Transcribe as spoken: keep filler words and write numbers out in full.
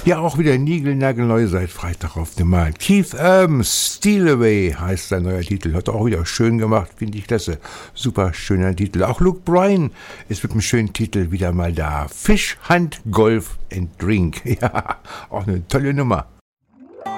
Ja, auch wieder niegelnagelneu seit Freitag auf dem Markt. Keith Urban, Steal Away heißt sein neuer Titel. Hat auch wieder schön gemacht, finde ich klasse. Super schöner Titel. Auch Luke Bryan ist mit einem schönen Titel wieder mal da. Fish, Hunt, Golf and Drink. Ja, auch eine tolle Nummer.